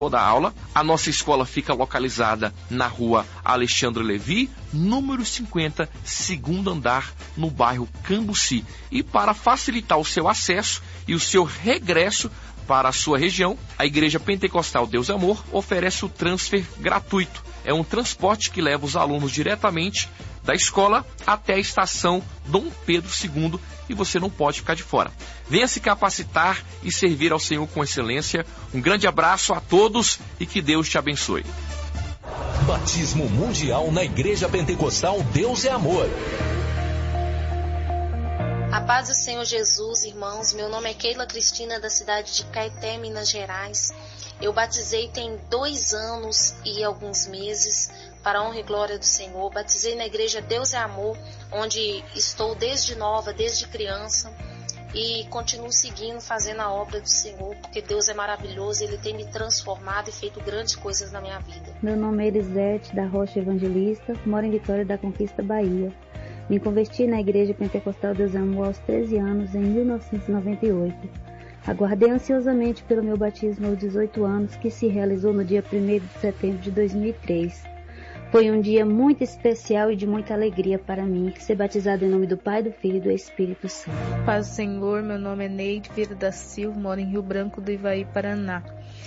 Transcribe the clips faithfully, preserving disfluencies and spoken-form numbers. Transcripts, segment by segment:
da aula. A nossa escola fica localizada na rua Alexandre Levi, número cinquenta, segundo andar, no bairro Cambuci. E para facilitar o seu acesso e o seu regresso para a sua região, a Igreja Pentecostal Deus e Amor oferece o transfer gratuito. É um transporte que leva os alunos diretamente da escola até a estação Dom Pedro segundo, e você não pode ficar de fora. Venha se capacitar e servir ao Senhor com excelência. Um grande abraço a todos e que Deus te abençoe. Batismo Mundial na Igreja Pentecostal Deus é Amor. A paz do Senhor Jesus, irmãos. Meu nome é Keila Cristina, da cidade de Caeté, Minas Gerais. Eu batizei tem dois anos e alguns meses, para a honra e glória do Senhor. Batizei na igreja Deus é Amor, onde estou desde nova, desde criança, e continuo seguindo, fazendo a obra do Senhor, porque Deus é maravilhoso, Ele tem me transformado e feito grandes coisas na minha vida. Meu nome é Elisete da Rocha Evangelista, moro em Vitória da Conquista, Bahia. Me converti na Igreja Pentecostal Deus é Amor aos treze anos, em mil novecentos e noventa e oito. Aguardei ansiosamente pelo meu batismo aos dezoito anos, que se realizou no dia primeiro de setembro de dois mil e três. Foi um dia muito especial e de muita alegria para mim, ser batizado em nome do Pai, do Filho e do Espírito Santo. Paz do Senhor, meu nome é Neide Vieira da Silva, moro em Rio Branco do Ivaí, Paraná.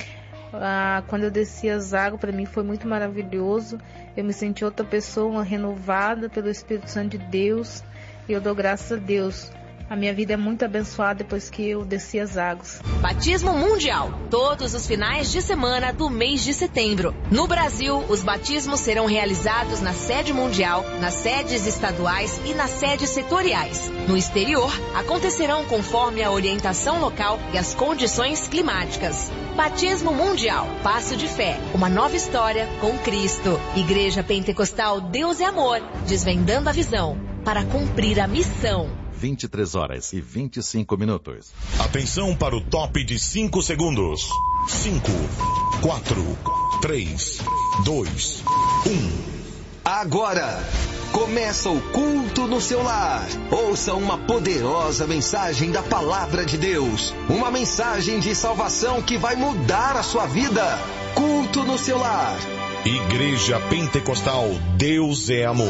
Ah, quando eu desci as águas, para mim foi muito maravilhoso. Eu me senti outra pessoa, uma renovada pelo Espírito Santo de Deus, e eu dou graças a Deus. A minha vida é muito abençoada depois que eu desci as águas. Batismo Mundial, todos os finais de semana do mês de setembro. No Brasil, os batismos serão realizados na sede mundial, nas sedes estaduais e nas sedes setoriais. No exterior, acontecerão conforme a orientação local e as condições climáticas. Batismo Mundial, passo de fé, uma nova história com Cristo. Igreja Pentecostal Deus é Amor, desvendando a visão para cumprir a missão. vinte e três horas e vinte e cinco minutos. Atenção para o top de cinco segundos. cinco, quatro, três, dois, um. Agora começa o culto no seu lar. Ouça uma poderosa mensagem da Palavra de Deus. Uma mensagem de salvação que vai mudar a sua vida. Culto no seu lar. Igreja Pentecostal Deus é Amor.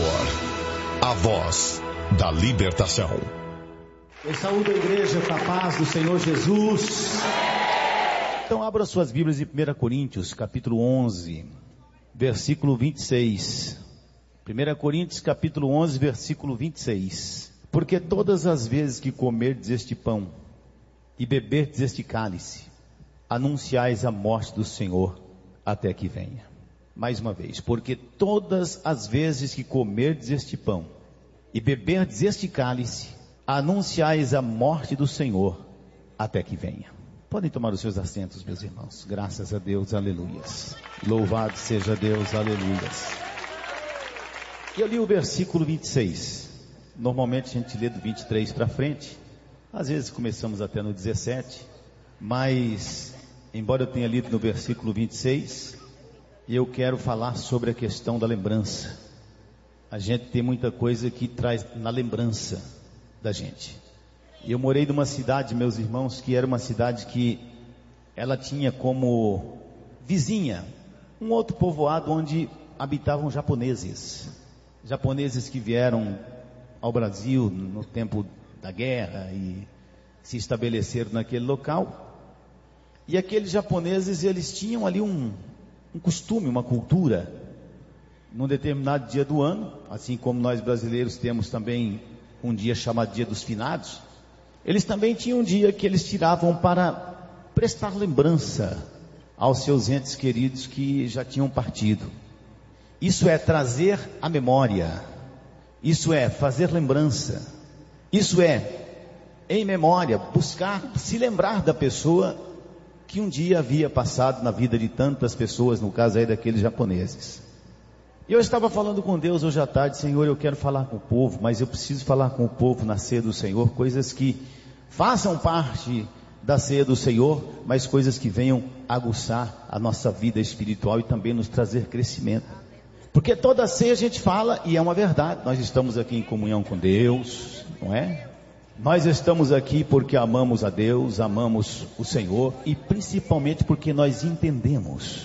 A voz da libertação. Eu saúdo a igreja com a paz do Senhor Jesus. Então abra suas Bíblias em primeira Coríntios, capítulo onze, versículo vinte e seis. primeira Coríntios, capítulo onze, versículo vinte e seis. Porque todas as vezes que comerdes este pão e beberdes este cálice, anunciais a morte do Senhor até que venha. Mais uma vez, porque todas as vezes que comerdes este pão e beberdes este cálice, anunciais a morte do Senhor até que venha. Podem tomar os seus assentos, meus irmãos. Graças a Deus, aleluias. Louvado seja Deus, aleluias. E eu li o versículo vinte e seis. Normalmente a gente lê do vinte e três para frente. Às vezes começamos até no dezessete. Mas, embora eu tenha lido no versículo vinte e seis, eu quero falar sobre a questão da lembrança. A gente tem muita coisa que traz na lembrança da gente. E eu morei numa cidade, meus irmãos, que era uma cidade que ela tinha como vizinha um outro povoado onde habitavam japoneses. Japoneses que vieram ao Brasil no tempo da guerra e se estabeleceram naquele local. E aqueles japoneses, eles tinham ali um, um costume, uma cultura. Num determinado dia do ano, assim como nós brasileiros temos também um dia chamado Dia dos Finados, eles também tinham um dia que eles tiravam para prestar lembrança aos seus entes queridos que já tinham partido. Isso é trazer a memória, isso é fazer lembrança, isso é, em memória, buscar se lembrar da pessoa que um dia havia passado na vida de tantas pessoas, no caso aí daqueles japoneses. E eu estava falando com Deus hoje à tarde: Senhor, eu quero falar com o povo, mas eu preciso falar com o povo na ceia do Senhor, coisas que façam parte da ceia do Senhor, mas coisas que venham aguçar a nossa vida espiritual e também nos trazer crescimento. Porque toda ceia a gente fala, e é uma verdade, nós estamos aqui em comunhão com Deus, não é? Nós estamos aqui porque amamos a Deus, amamos o Senhor e principalmente porque nós entendemos